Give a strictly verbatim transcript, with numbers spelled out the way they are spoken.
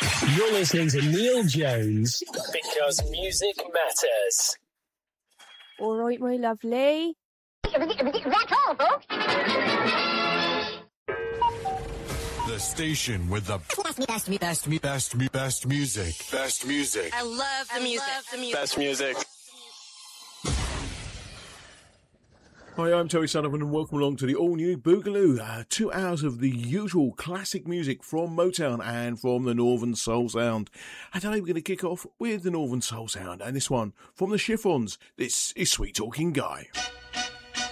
You're listening to Neil Jones because music matters. All right, my lovely. That's all, folks. The station with the best, best, best, best, best, best music. Best music. I love the music. Love the music. Best music. Hi, I'm Terry Sullivan and welcome along to the all-new Boogaloo. Uh, two hours of the usual classic music from Motown and from the Northern Soul Sound. And today we're going to kick off with the Northern Soul Sound and this one from the Chiffons. This is Sweet Talking Guy.